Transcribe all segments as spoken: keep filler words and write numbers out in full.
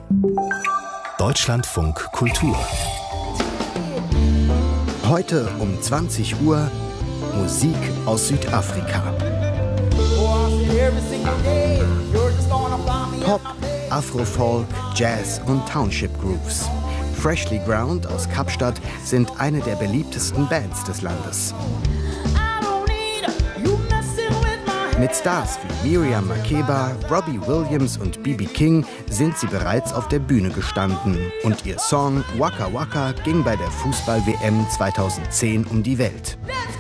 Deutschlandfunk Kultur. Heute um zwanzig Uhr Musik aus Südafrika. Pop, Afrofolk, Jazz und Township Grooves. Freshly Ground aus Kapstadt sind eine der beliebtesten Bands des Landes. Mit Stars wie Miriam Makeba, Robbie Williams und B B King sind sie bereits auf der Bühne gestanden. Und ihr Song Waka Waka ging bei der Fußball-W M zweitausendzehn um die Welt.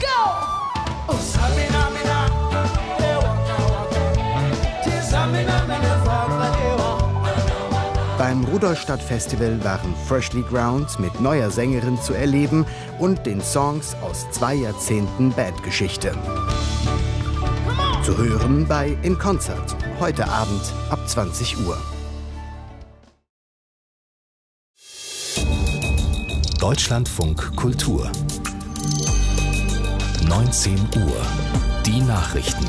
Beim Rudolstadt-Festival waren Freshly Ground mit neuer Sängerin zu erleben und den Songs aus zwei Jahrzehnten Bandgeschichte. Zu hören bei In Concert, heute Abend ab zwanzig Uhr. Deutschlandfunk Kultur. neunzehn Uhr. Die Nachrichten.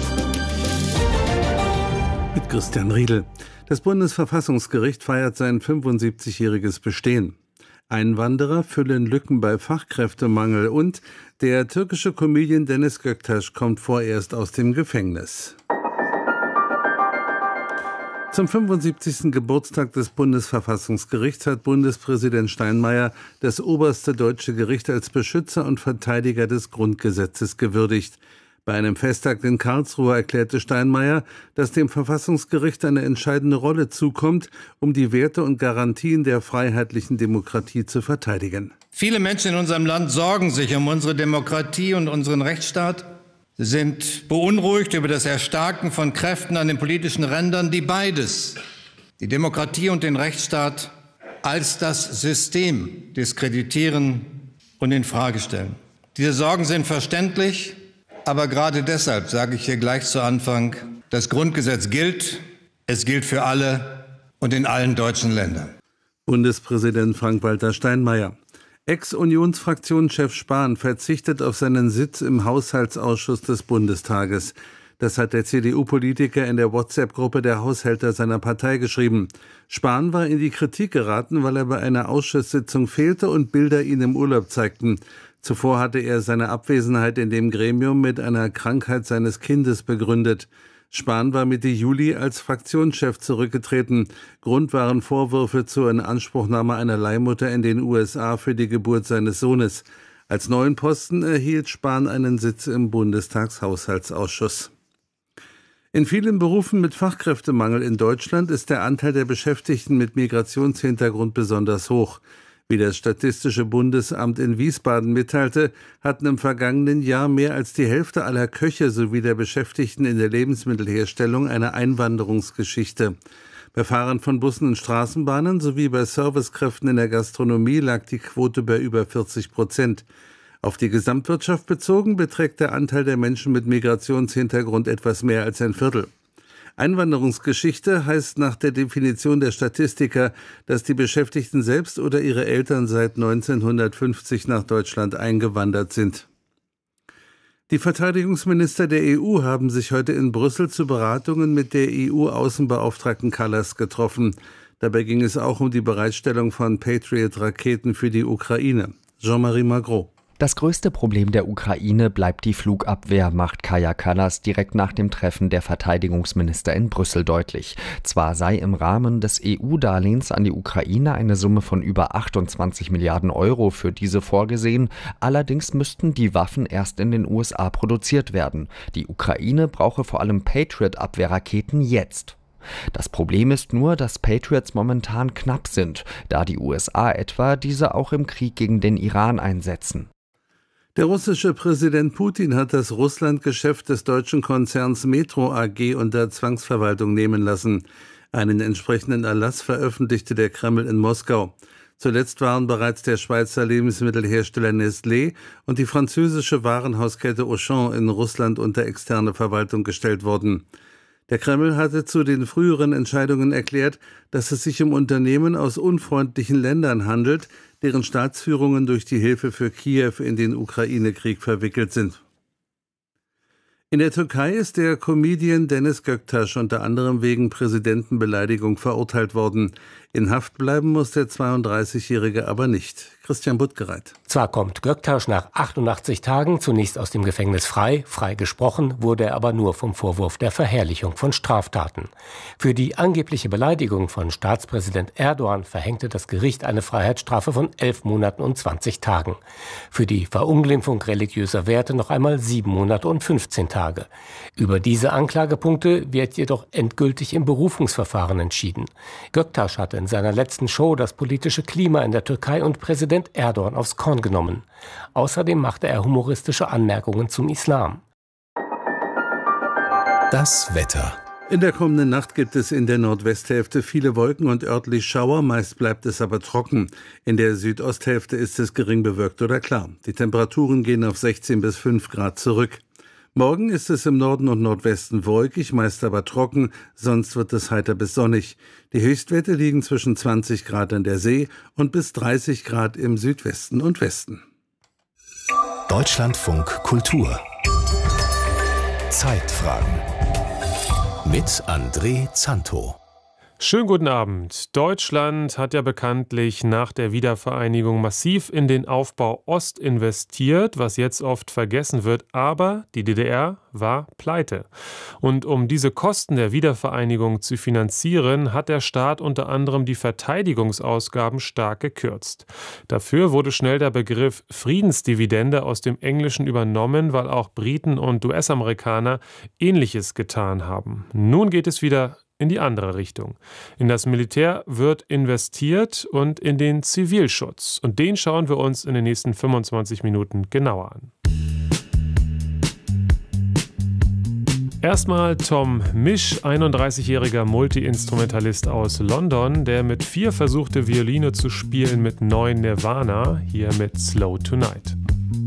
Mit Christian Riedel. Das Bundesverfassungsgericht feiert sein fünfundsiebzigjähriges Bestehen. Einwanderer füllen Lücken bei Fachkräftemangel und der türkische Comedian Deniz Göktaş kommt vorerst aus dem Gefängnis. Zum fünfundsiebzigsten Geburtstag des Bundesverfassungsgerichts hat Bundespräsident Steinmeier das oberste deutsche Gericht als Beschützer und Verteidiger des Grundgesetzes gewürdigt. Bei einem Festtag in Karlsruhe erklärte Steinmeier, dass dem Verfassungsgericht eine entscheidende Rolle zukommt, um die Werte und Garantien der freiheitlichen Demokratie zu verteidigen. Viele Menschen in unserem Land sorgen sich um unsere Demokratie und unseren Rechtsstaat. Sie sind beunruhigt über das Erstarken von Kräften an den politischen Rändern, die beides, die Demokratie und den Rechtsstaat, als das System diskreditieren und in Frage stellen. Diese Sorgen sind verständlich. Aber gerade deshalb sage ich hier gleich zu Anfang, das Grundgesetz gilt, es gilt für alle und in allen deutschen Ländern. Bundespräsident Frank-Walter Steinmeier. Ex-Unionsfraktionschef Spahn verzichtet auf seinen Sitz im Haushaltsausschuss des Bundestages. Das hat der C D U-Politiker in der WhatsApp-Gruppe der Haushälter seiner Partei geschrieben. Spahn war in die Kritik geraten, weil er bei einer Ausschusssitzung fehlte und Bilder ihn im Urlaub zeigten. Zuvor hatte er seine Abwesenheit in dem Gremium mit einer Krankheit seines Kindes begründet. Spahn war Mitte Juli als Fraktionschef zurückgetreten. Grund waren Vorwürfe zur Inanspruchnahme einer Leihmutter in den U S A für die Geburt seines Sohnes. Als neuen Posten erhielt Spahn einen Sitz im Bundestagshaushaltsausschuss. In vielen Berufen mit Fachkräftemangel in Deutschland ist der Anteil der Beschäftigten mit Migrationshintergrund besonders hoch. Wie das Statistische Bundesamt in Wiesbaden mitteilte, hatten im vergangenen Jahr mehr als die Hälfte aller Köche sowie der Beschäftigten in der Lebensmittelherstellung eine Einwanderungsgeschichte. Bei Fahrern von Bussen und Straßenbahnen sowie bei Servicekräften in der Gastronomie lag die Quote bei über vierzig Prozent. Auf die Gesamtwirtschaft bezogen beträgt der Anteil der Menschen mit Migrationshintergrund etwas mehr als ein Viertel. Einwanderungsgeschichte heißt nach der Definition der Statistiker, dass die Beschäftigten selbst oder ihre Eltern seit neunzehnhundertfünfzig nach Deutschland eingewandert sind. Die Verteidigungsminister der E U haben sich heute in Brüssel zu Beratungen mit der E U-Außenbeauftragten Kallas getroffen. Dabei ging es auch um die Bereitstellung von Patriot-Raketen für die Ukraine. Jean-Marie Magro. Das größte Problem der Ukraine bleibt die Flugabwehr, macht Kaja Kallas direkt nach dem Treffen der Verteidigungsminister in Brüssel deutlich. Zwar sei im Rahmen des E U-Darlehens an die Ukraine eine Summe von über achtundzwanzig Milliarden Euro für diese vorgesehen, allerdings müssten die Waffen erst in den U S A produziert werden. Die Ukraine brauche vor allem Patriot-Abwehrraketen jetzt. Das Problem ist nur, dass Patriots momentan knapp sind, da die U S A etwa diese auch im Krieg gegen den Iran einsetzen. Der russische Präsident Putin hat das Russlandgeschäft des deutschen Konzerns Metro A G unter Zwangsverwaltung nehmen lassen. Einen entsprechenden Erlass veröffentlichte der Kreml in Moskau. Zuletzt waren bereits der Schweizer Lebensmittelhersteller Nestlé und die französische Warenhauskette Auchan in Russland unter externe Verwaltung gestellt worden. Der Kreml hatte zu den früheren Entscheidungen erklärt, dass es sich um Unternehmen aus unfreundlichen Ländern handelt, deren Staatsführungen durch die Hilfe für Kiew in den Ukraine-Krieg verwickelt sind. In der Türkei ist der Comedian Deniz Göktaş unter anderem wegen Präsidentenbeleidigung verurteilt worden. In Haft bleiben muss der zweiunddreißigjährige aber nicht. Christian Buttgereit. Zwar kommt Göktaş nach achtundachtzig Tagen zunächst aus dem Gefängnis frei, frei gesprochen wurde er aber nur vom Vorwurf der Verherrlichung von Straftaten. Für die angebliche Beleidigung von Staatspräsident Erdogan verhängte das Gericht eine Freiheitsstrafe von elf Monaten und zwanzig Tagen. Für die Verunglimpfung religiöser Werte noch einmal sieben Monate und fünfzehn Tage. Über diese Anklagepunkte wird jedoch endgültig im Berufungsverfahren entschieden. Göktaş hatte in seiner letzten Show das politische Klima in der Türkei und Präsident Erdogan aufs Korn genommen. Außerdem machte er humoristische Anmerkungen zum Islam. Das Wetter. In der kommenden Nacht gibt es in der Nordwesthälfte viele Wolken und örtlich Schauer, meist bleibt es aber trocken. In der Südosthälfte ist es gering bewölkt oder klar. Die Temperaturen gehen auf sechzehn bis fünf Grad zurück. Morgen ist es im Norden und Nordwesten wolkig, meist aber trocken, sonst wird es heiter bis sonnig. Die Höchstwerte liegen zwischen zwanzig Grad an der See und bis dreißig Grad im Südwesten und Westen. Deutschlandfunk Kultur. Zeitfragen. Mit André Zanto. Schönen guten Abend. Deutschland hat ja bekanntlich nach der Wiedervereinigung massiv in den Aufbau Ost investiert, was jetzt oft vergessen wird, aber die D D R war pleite. Und um diese Kosten der Wiedervereinigung zu finanzieren, hat der Staat unter anderem die Verteidigungsausgaben stark gekürzt. Dafür wurde schnell der Begriff Friedensdividende aus dem Englischen übernommen, weil auch Briten und U S-Amerikaner Ähnliches getan haben. Nun geht es wieder in die andere Richtung. In das Militär wird investiert und in den Zivilschutz. Und den schauen wir uns in den nächsten fünfundzwanzig Minuten genauer an. Erstmal Tom Misch, einunddreißigjähriger Multi-Instrumentalist aus London, der mit vier versuchte, Violine zu spielen mit neun Nirvana, hier mit Slow Tonight.